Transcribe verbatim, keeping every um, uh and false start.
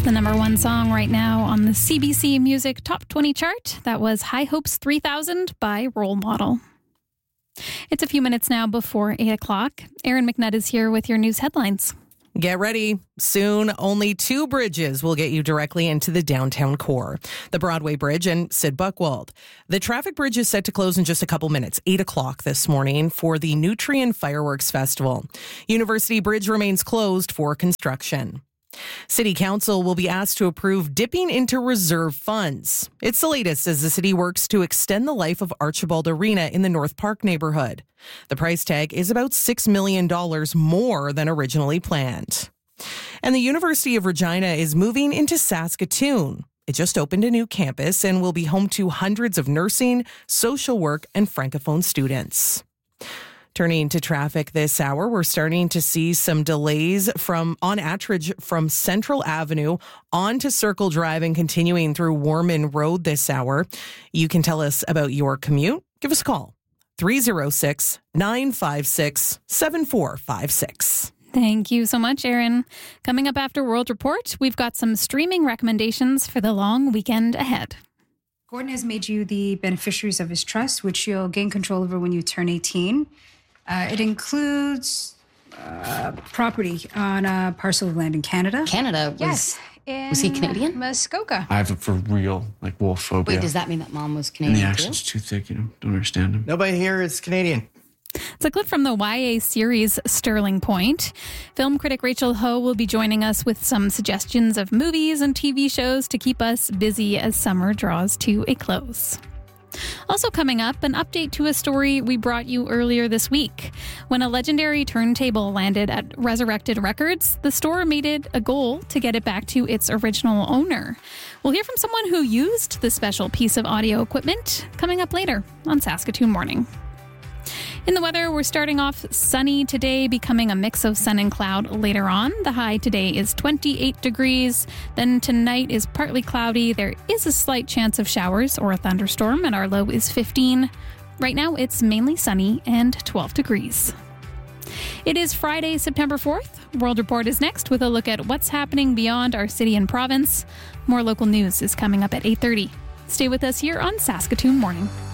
the number one song right now on the C B C Music Top twenty chart. That was High Hopes three thousand by Role Model. It's a few minutes now before eight o'clock. Erin McNutt is here with your news headlines. Get ready. Soon, only two bridges will get you directly into the downtown core. The Broadway Bridge and Sid Buchwald. The traffic bridge is set to close in just a couple minutes, eight o'clock this morning, for the Nutrien Fireworks Festival. University Bridge remains closed for construction. City Council will be asked to approve dipping into reserve funds. It's the latest as the city works to extend the life of Archibald Arena in the North Park neighborhood. The price tag is about six million dollars more than originally planned. And the University of Regina is moving into Saskatoon. It just opened a new campus and will be home to hundreds of nursing, social work, and francophone students. Turning to traffic this hour, we're starting to see some delays from on Attridge from Central Avenue on to Circle Drive and continuing through Warman Road this hour. You can tell us about your commute. Give us a call, three oh six, nine five six, seven four five six. Thank you so much, Erin. Coming up after World Report, we've got some streaming recommendations for the long weekend ahead. Gordon has made you the beneficiaries of his trust, which you'll gain control over when you turn eighteen. Uh, it includes uh, property on a parcel of land in Canada. Canada? Was, yes. In was he Canadian? Muskoka. I have a for real, like, wolf phobia. Wait, does that mean that mom was And Canadian the accent's too? too thick, you know, don't understand him. Nobody here is Canadian. It's a clip from the Y A series Sterling Point. Film critic Rachel Ho will be joining us with some suggestions of movies and T V shows to keep us busy as summer draws to a close. Also coming up, an update to a story we brought you earlier this week. When a legendary turntable landed at Resurrected Records, the store made it a goal to get it back to its original owner. We'll hear from someone who used the special piece of audio equipment coming up later on Saskatoon Morning. In the weather, we're starting off sunny today, becoming a mix of sun and cloud later on. The high today is twenty-eight degrees. Then tonight is partly cloudy. There is a slight chance of showers or a thunderstorm, and our low is fifteen. Right now, it's mainly sunny and twelve degrees. It is Friday, September fourth. World Report is next with a look at what's happening beyond our city and province. More local news is coming up at eight thirty. Stay with us here on Saskatoon Morning.